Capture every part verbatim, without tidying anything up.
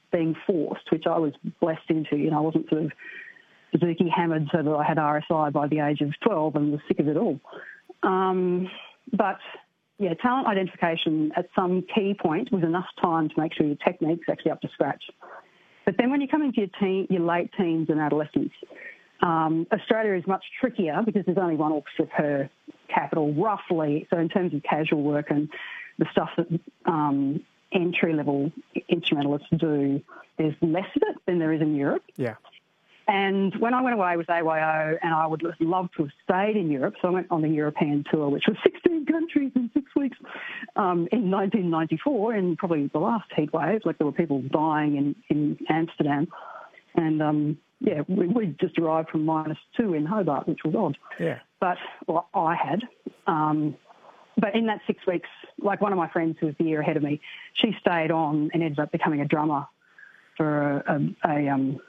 being forced, which I was blessed into. You know, I wasn't sort of Suzuki hammered so that I had R S I by the age of twelve and was sick of it all. Um, but, yeah, talent identification at some key point was enough time to make sure your technique's actually up to scratch. But then when you come into your, teen, your late teens and adolescence, um, Australia is much trickier because there's only one orchestra per capital, roughly. So in terms of casual work and the stuff that um, entry-level instrumentalists do, there's less of it than there is in Europe. Yeah. And when I went away with A Y O, and I would love to have stayed in Europe, so I went on the European tour, which was sixteen countries in six weeks, um, in nineteen ninety-four, and probably the last heat wave, like there were people dying in, in Amsterdam. And, um, yeah, we, we just arrived from minus two in Hobart, which was odd. Yeah. But, well, I had. Um, but in that six weeks, like one of my friends who was the year ahead of me, she stayed on and ended up becoming a drummer for a... a, a um,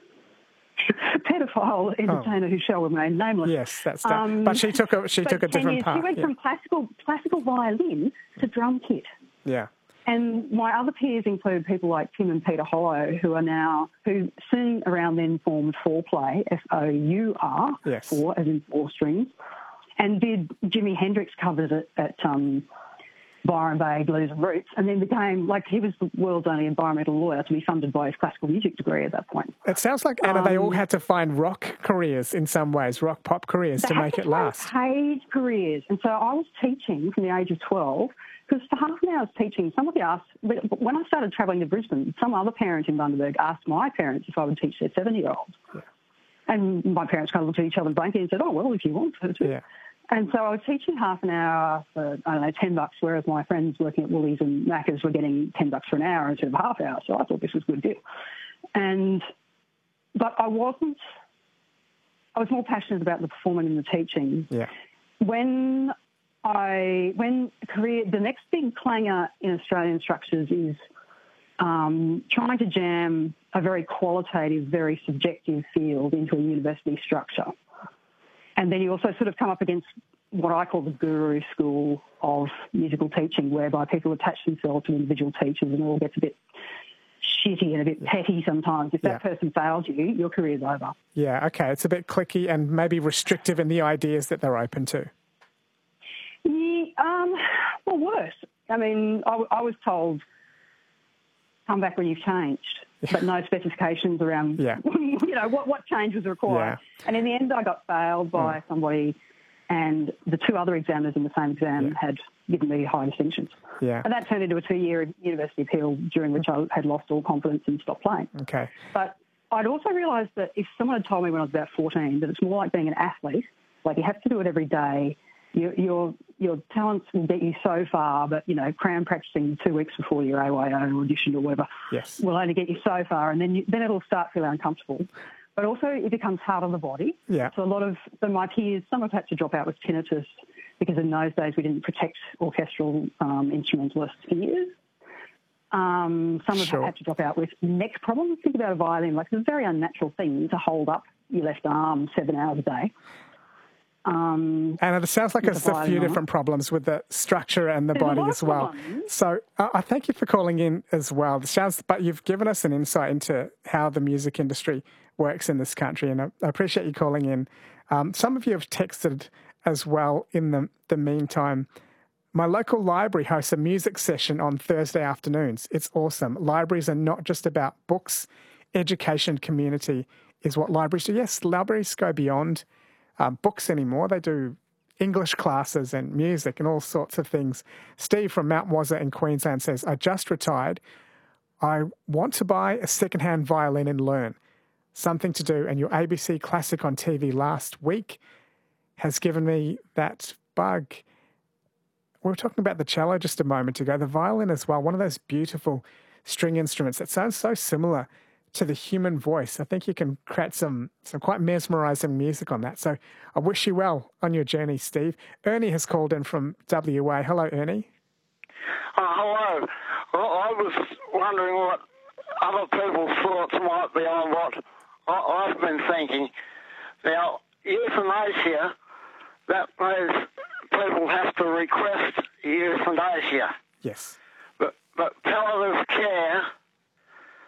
pedophile entertainer oh. who shall remain nameless. Yes, that's that. Um, but she took a she took a different years, path. She went yeah. from classical classical violin to drum kit. Yeah. And my other peers include people like Tim and Peter Hollow, who are now who soon around then formed Fourplay, F O U R, yes. four as in four strings, and did Jimi Hendrix covers at, at um, Byron Bay Blues and Roots, and then became, like, he was the world's only environmental lawyer to be funded by his classical music degree at that point. It sounds like, Anna, um, they all had to find rock careers in some ways, rock pop careers to make to it last. Paid careers. And so I was teaching from the age of twelve, because for half an hour I was teaching, somebody asked, when I started travelling to Brisbane, some other parent in Bundaberg asked my parents if I would teach their seven-year-olds. Yeah. And my parents kind of looked at each other blankly and said, oh, well, if you want to. Yeah. And so I was teaching half an hour for, I don't know, ten bucks, whereas my friends working at Woolies and Macca's were getting ten bucks for an hour instead of a half hour. So I thought this was a good deal. And, but I wasn't, I was more passionate about the performing and the teaching. Yeah. When I, when career, the next big clanger in Australian structures is um, trying to jam a very qualitative, very subjective field into a university structure. And then you also sort of come up against what I call the guru school of musical teaching, whereby people attach themselves to individual teachers and it all gets a bit shitty and a bit petty sometimes. If that yeah. person fails you, your career's over. Yeah, okay. It's a bit cliquey and maybe restrictive in the ideas that they're open to. Yeah, um, well, worse. I mean, I, I was told, come back when you've changed, but no specifications around, yeah. you know, what, what change was required. Yeah. And in the end, I got failed by mm. somebody, and the two other examiners in the same exam yeah. had given me high distinctions. Yeah. And that turned into a two-year university appeal, during which I had lost all confidence and stopped playing. Okay. But I'd also realised that if someone had told me when I was about fourteen that it's more like being an athlete, like you have to do it every day, Your, your your talents will get you so far, but, you know, cram practising two weeks before your A Y O audition or whatever yes. will only get you so far, and then you, then it'll start feeling uncomfortable. But also it becomes hard on the body. Yeah. So a lot of so my peers, some have had to drop out with tinnitus because in those days we didn't protect orchestral um, instrumentalists' ears. Um, some have sure. had to drop out with neck problems. Think about a violin. Like, it's a very unnatural thing to hold up your left arm seven hours a day. Um, and it sounds like it's a few different problems with the structure and the There's body as well. Problems. So uh, I thank you for calling in as well. It sounds, but you've given us an insight into how the music industry works in this country, and I, I appreciate you calling in. Um, some of you have texted as well in the, the meantime. My local library hosts a music session on Thursday afternoons. It's awesome. Libraries are not just about books. Education community is what libraries do. Yes, libraries go beyond Um, books anymore. They do English classes and music and all sorts of things. Steve from Mount Wazza in Queensland says, I just retired. I want to buy a second-hand violin and learn. Something to do. And your A B C Classic on T V last week has given me that bug. We were talking about the cello just a moment ago. The violin as well, one of those beautiful string instruments that sounds so similar to the human voice. I think you can create some, some quite mesmerising music on that. So I wish you well on your journey, Steve. Ernie has called in from W A. Hello, Ernie. Uh, hello. Well, I was wondering what other people's thoughts might be on what I- I've been thinking. Now, euthanasia, that means people have to request euthanasia. Yes. But, but palliative care